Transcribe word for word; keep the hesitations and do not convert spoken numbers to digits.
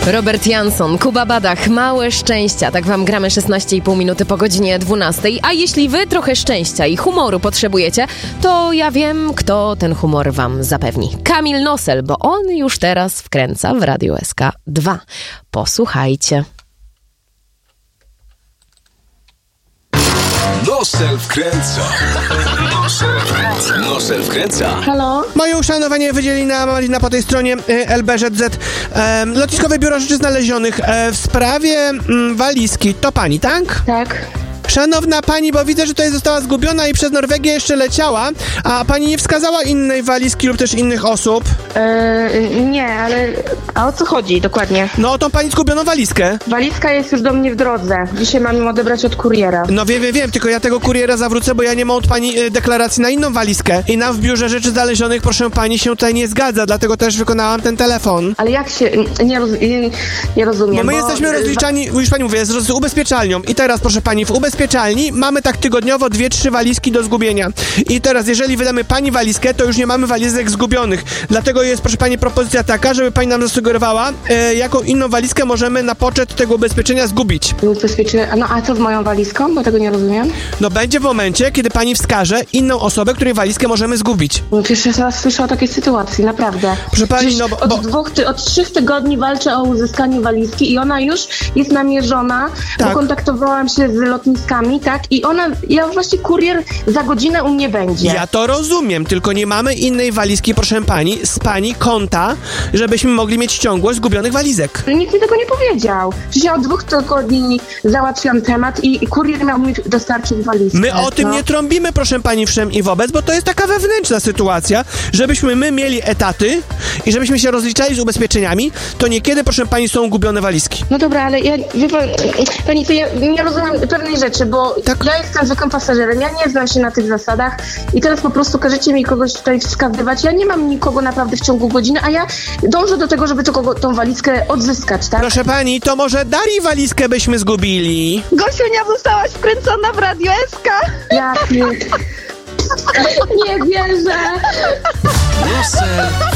Robert Jansson, Kuba Badach, Małe szczęścia. Tak wam gramy szesnaście i pół minuty po godzinie dwunastej. A jeśli wy trochę szczęścia i humoru potrzebujecie, to ja wiem, kto ten humor wam zapewni. Kamil Nosel, bo on już teraz wkręca w Radiu S K dwa. Posłuchajcie. Nosel wkręca. Nosel wkręca. Nosel wkręca. Halo? Moje uszanowanie Wydzielina Malina po tej stronie y, L B Z Z. E, Lotniskowe Biuro Rzeczy Znalezionych. E, w sprawie mm, walizki. To pani, tak? Tak. Szanowna pani, bo widzę, że tutaj została zgubiona i przez Norwegię jeszcze leciała, a pani nie wskazała innej walizki lub też innych osób. Eee, nie, ale... A o co chodzi dokładnie? No o tą pani zgubioną walizkę. Walizka jest już do mnie w drodze. Dzisiaj mam ją odebrać od kuriera. No wiem, wiem, wiem, tylko ja tego kuriera zawrócę, bo ja nie mam od pani y, deklaracji na inną walizkę. I nam w Biurze Rzeczy Znalezionych, proszę pani, się tutaj nie zgadza, dlatego też wykonałam ten telefon. Ale jak się... Nie, roz, nie, nie rozumiem, Bo my bo... jesteśmy rozliczani, już pani mówię, z, z ubezpieczalnią. I teraz, proszę pani, w ubezpieczalni mamy tak tygodniowo dwie, trzy walizki do zgubienia. I teraz, jeżeli wydamy pani walizkę, to już nie mamy walizek zgubionych. Dlatego jest, proszę pani, propozycja taka, żeby pani nam zasugerowała, e, jaką inną walizkę możemy na poczet tego ubezpieczenia zgubić. Ubezpieczy... No a co z moją walizką? Bo tego nie rozumiem. No będzie w momencie, kiedy pani wskaże inną osobę, której walizkę możemy zgubić. No, pierwszy raz słyszę o takiej sytuacji, naprawdę. Proszę pani, Przecież no bo... od bo... dwóch, ty, od trzech tygodni walczę o uzyskanie walizki i ona już jest namierzona, Tak. bo kontaktowałam się z lotniskami, tak? I ona, ja właśnie kurier za godzinę u mnie będzie. Ja to rozumiem, tylko nie mamy innej walizki, proszę pani, z pani konta, żebyśmy mogli mieć ciągłość zgubionych walizek. Nikt mi tego nie powiedział. Przecież ja od dwóch tygodni załatwiam temat i, i kurier miał mi dostarczyć walizkę. My o tym no. nie trąbimy, proszę pani, wszem i wobec, bo to jest taka wewnętrzna sytuacja, żebyśmy my mieli etaty i żebyśmy się rozliczali z ubezpieczeniami, to niekiedy, proszę pani, są gubione walizki. No dobra, ale ja, wie pan, pani, to ja nie rozumiem pewnej rzeczy, bo Tak. ja jestem zwykłym pasażerem, ja nie znam się na tych zasadach i teraz po prostu każecie mi kogoś tutaj wskazywać. Ja nie mam nikogo naprawdę w ciągu godziny, a ja dążę do tego, żeby to kogo, tą walizkę odzyskać, tak? Proszę pani, to może Darii walizkę byśmy zgubili? Gosiunia, zostałaś wkręcona w Radio S K. Ja nie, nie wierzę. Nosel